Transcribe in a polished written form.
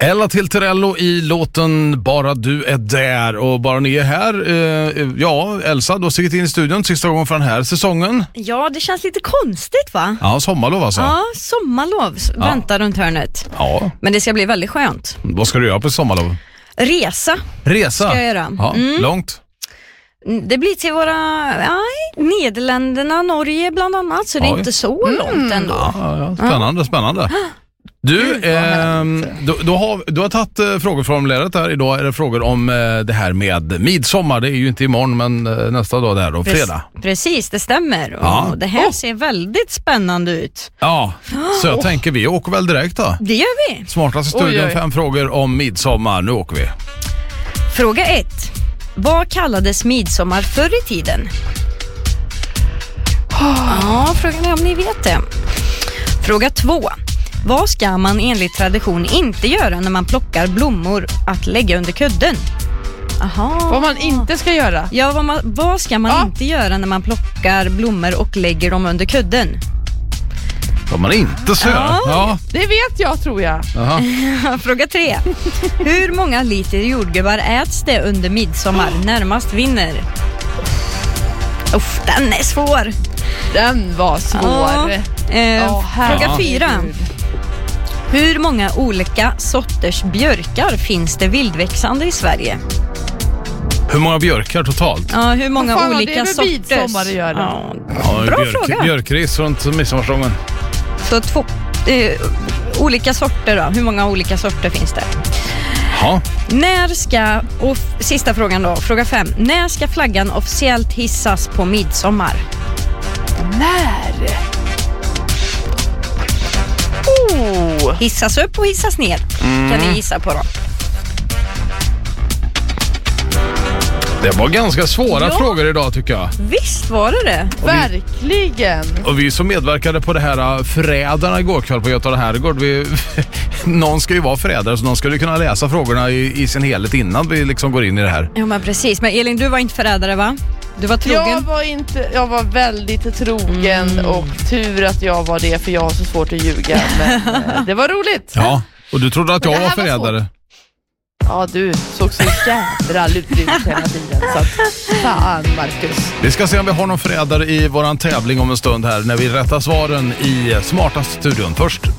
Ella Tilterello i låten Bara du är där. Och bara ni är här, Elsa, du har stigit in i studion sista gången för den här säsongen. Ja, det känns lite konstigt va? Ja, sommarlov alltså. Ja, sommarlov väntar runt hörnet. Ja. Men det ska bli väldigt skönt. Vad ska du göra på sommarlov? Resa ska jag göra. Ja, långt? Det blir till våra Nederländerna, Norge bland annat. Så det är inte så långt ändå. Ja, spännande. Du, du har tagit frågeformuläret här. Idag är det frågor om det här med midsommar. Det är ju inte imorgon men nästa dag där då, fredag. Precis, det stämmer. Och det här ser väldigt spännande ut. Ja, så jag tänker vi åker väl direkt då. Det gör vi. Smartaste studion, 5 frågor om midsommar. Nu åker vi. Fråga 1. Vad kallades midsommar förr i tiden? Ja, frågan är om ni vet det. Fråga 2. Vad ska man enligt tradition inte göra när man plockar blommor att lägga under kudden? Aha. Vad man inte ska göra? Ja, vad ska man inte göra när man plockar blommor och lägger dem under kudden? Vad man inte ska göra? Ja. Det vet jag, tror jag. Fråga 3. Hur många liter jordgubbar äts det under midsommar? Närmast vinner. Den är svår. Den var svår. Fråga 4. Hur många olika sorters björkar finns det vildväxande i Sverige? Hur många björkar totalt? Ja, hur många olika sorters? Midsommar gör det. Bra fråga. Björkris runt midsommarstången. Så 2 olika sorter då. Hur många olika sorter finns det? Ja. När ska, och sista frågan då, fråga 5. När ska flaggan officiellt hissas på midsommar? När? Hissas upp och hissas ner. Kan ni gissa på då? Det var ganska svåra frågor idag tycker jag. Visst var det. Verkligen. Och vi som medverkade på det här Förrädarna igår kväll på Göta Herrgård, någon ska ju vara förrädare så någon skulle kunna läsa frågorna i sin helhet innan vi liksom går in i det här. Ja men precis, men Elin, du var inte förrädare va? Du var trogen. Jag var väldigt trogen och tur att jag var det för jag har så svårt att ljuga. Men det var roligt. Ja, och du trodde att jag var förrädare. Ja, du såg så jädra lurig ut hela tiden. Så att, fan, Marcus. Vi ska se om vi har någon förrädare i våran tävling om en stund här när vi rättar svaren i Smartaste studion. Först